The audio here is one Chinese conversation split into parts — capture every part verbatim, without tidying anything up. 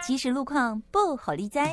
即时路况不好理哉。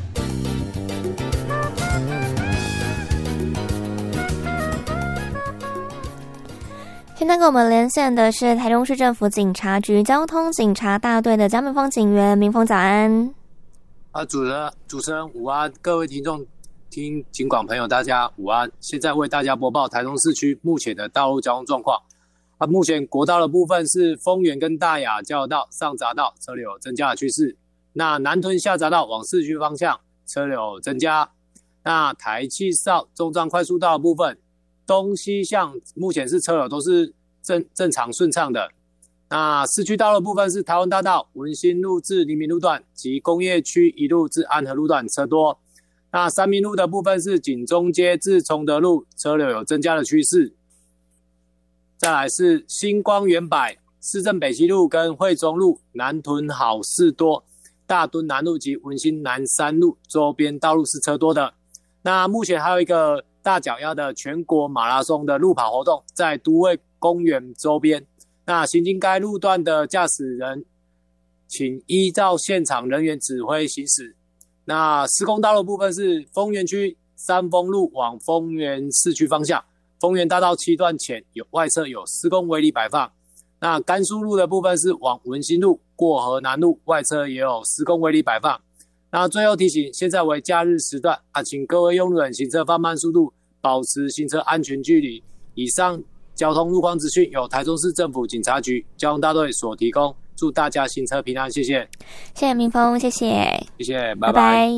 现在跟我们连线的是台中市政府警察局交通警察大队的江明峰警员，明峰早安。 啊，主持人主持人午安，各位听众听警广朋友大家午安。现在为大家播报台中市区目前的道路交通状况。啊，目前国道的部分是丰原跟大雅交流道上匝道车流增加的趋势，那南屯下匝道往市区方向车流增加。那台七哨中彰快速道的部分，东西向目前是车流都是正正常顺畅的。那市区道路的部分是台湾大道文心路至黎明路段及工业区一路至安和路段车多。那三民路的部分是锦中街至崇德路车流有增加的趋势。再来是星光远百、市政北西路跟惠中路、南屯好事多、大墩南路及文心南山路周边道路是车多的。那目前还有一个大脚丫的全国马拉松的路跑活动在都会公园周边，那行经该路段的驾驶人请依照现场人员指挥行驶。那施工道路部分是丰原区三丰路往丰原市区方向，丰原大道七段前有外侧有施工围篱摆放。那甘肃路的部分是往文心路过河南路外侧也有施工围篱摆放。那最后提醒，现在为假日时段啊，请各位用路人行车放慢速度，保持行车安全距离。以上交通路况资讯由台中市政府警察局交通大队所提供，祝大家行车平安，谢谢。 谢谢明峰，谢谢， 谢谢，拜拜。 拜拜。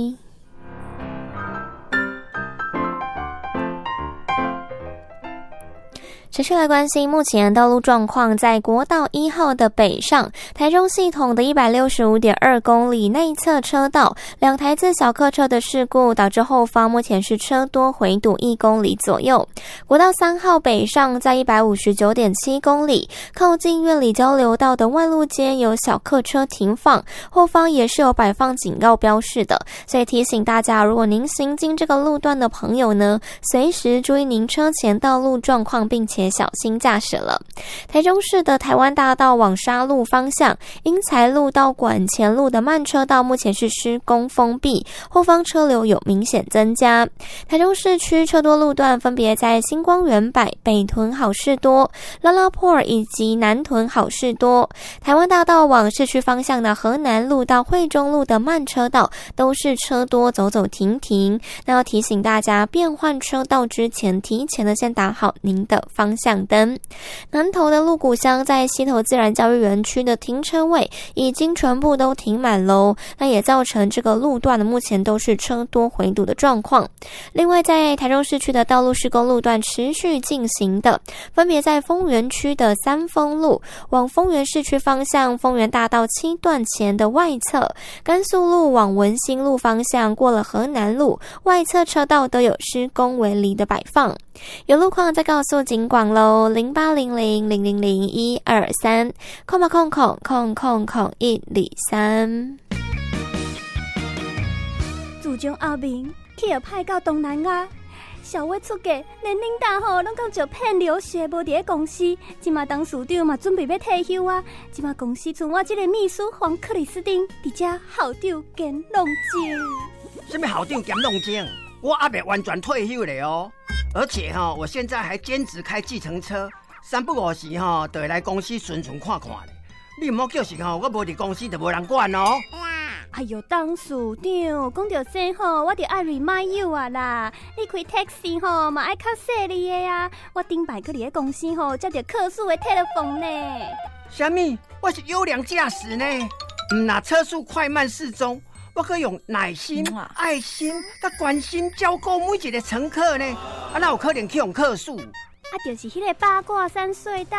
持续来关心目前道路状况，在国道一号的北上，台中系统的 一百六十五点二公里内侧车道，两台自小客车的事故导致后方目前是车多回堵一公里左右。国道三号北上在 一百五十九点七公里，靠近苑里交流道的万路街有小客车停放，后方也是有摆放警告标示的，所以提醒大家，如果您行经这个路段的朋友呢，随时注意您车前道路状况，并且小心驾驶了。台中市的台湾大道往沙路方向，英才路到管前路的慢车道目前是施工封闭，后方车流有明显增加。台中市区车多路段分别在星光远百、北屯好事多、拉拉坡尔以及南屯好事多。台湾大道往市区方向的河南路到惠中路的慢车道都是车多，走走停停。那要提醒大家，变换车道之前，提前的先打好您的方向灯。南投的鹿谷乡在溪头自然教育园区的停车位已经全部都停满喽，那也造成这个路段的目前都是车多回堵的状况。另外在台中市区的道路施工路段持续进行的，分别在丰原区的三丰路往丰原市区方向，丰原大道七段前的外侧，甘肃路往文心路方向过了河南路外侧车道都有施工围篱的摆放。有路况再告诉警广喽，零八零零零零零一二三，空吧空空空空空一二三。 自从阿明去了派到东南亚，小月出嫁，连领导吼拢讲就骗流血，无伫咧公司。即马当市长嘛，准备要退休啊。即马公司剩我这个秘书黄克里斯汀，伫遮校长兼弄精。 什么校长兼弄精？我还没完全退休了哦。而且哈、哦，我现在还兼职开计程车，三不五时哈、哦，就会来公司巡巡看看咧。你唔好叫是吼，我无伫公司就无人管哦。 哎呦，董事长，讲到这吼，我就爱 remind you 啊啦！你开 taxi 吼，嘛爱较细腻的啊。我顶摆去伫咧公司吼，接到客诉的 telephone 呢。 什么？我是优良驾驶呢，唔拿车速快慢适中。我可用耐心、爱心、甲关心照顾每一个乘客呢，啊，哪有可能去用客诉？ 啊，就是迄个八卦山隧道。